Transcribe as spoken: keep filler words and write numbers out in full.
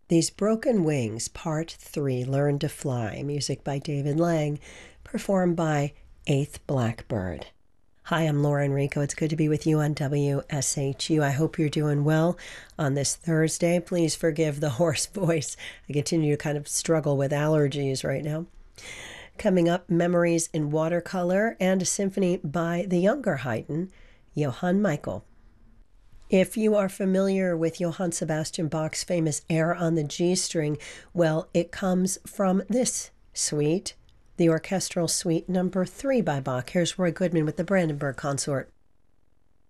These Broken Wings, Part three, Learn to Fly, music by David Lang, performed by Eighth Blackbird. Hi, I'm Laura Enrico. It's good to be with you on W S H U. I hope you're doing well on this Thursday. Please forgive the hoarse voice. I continue to kind of struggle with allergies right now. Coming up, Memories in Watercolor and a symphony by the younger Haydn, Johann Michael. If you are familiar with Johann Sebastian Bach's famous Air on the G string, well, it comes from this suite, the Orchestral Suite number three by Bach. Here's Roy Goodman with the Brandenburg Consort.